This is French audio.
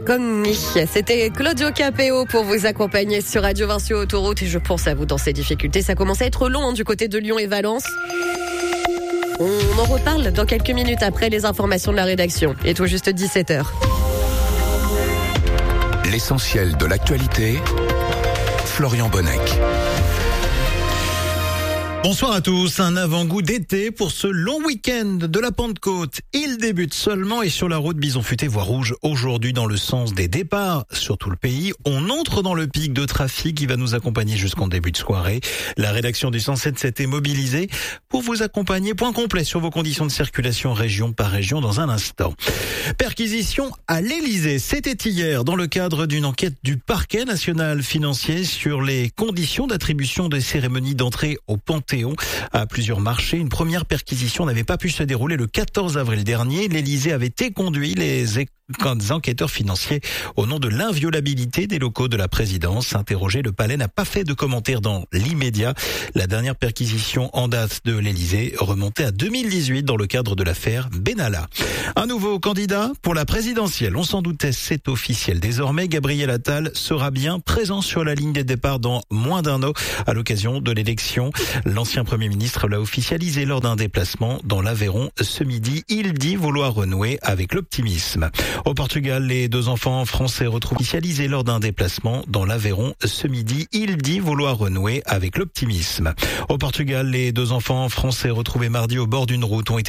Comme c'était Claudio Capéo pour vous accompagner sur Radio Vinci Autoroute et je pense à vous dans ces difficultés. Ça commence à être long du côté de Lyon et Valence. On en reparle dans quelques minutes après les informations de la rédaction. Et tout juste 17h. L'essentiel de l'actualité, Florian Bonnec. Bonsoir à tous, un avant-goût d'été pour ce long week-end de la Pentecôte. Il débute seulement et sur la route bison futé voie rouge aujourd'hui dans le sens des départs sur tout le pays. On entre dans le pic de trafic qui va nous accompagner jusqu'en début de soirée. La rédaction du 107.7 est mobilisée pour vous accompagner. Point complet sur vos conditions de circulation région par région dans un instant. Perquisition à l'Élysée, c'était hier dans le cadre d'une enquête du parquet national financier sur les conditions d'attribution des cérémonies d'entrée au Panthéon. À plusieurs marchés, une première perquisition n'avait pas pu se dérouler le 14 avril dernier. L'Élysée avait éconduit les enquêteurs financiers au nom de l'inviolabilité des locaux de la présidence. Interrogé, le palais n'a pas fait de commentaires dans l'immédiat. La dernière perquisition en date de l'Élysée remontait à 2018 dans le cadre de l'affaire Benalla. Un nouveau candidat pour la présidentielle. On s'en doutait, c'est officiel. Désormais, Gabriel Attal sera bien présent sur la ligne des départs dans moins d'un an à l'occasion de l'élection. L'ancien Premier ministre l'a officialisé lors d'un déplacement dans l'Aveyron ce midi. Il dit vouloir renouer avec l'optimisme. Au Portugal, les deux enfants français retrouvent officialisés lors d'un déplacement dans l'Aveyron ce midi. Il dit vouloir renouer avec l'optimisme. Au Portugal, les deux enfants français retrouvés mardi au bord d'une route ont été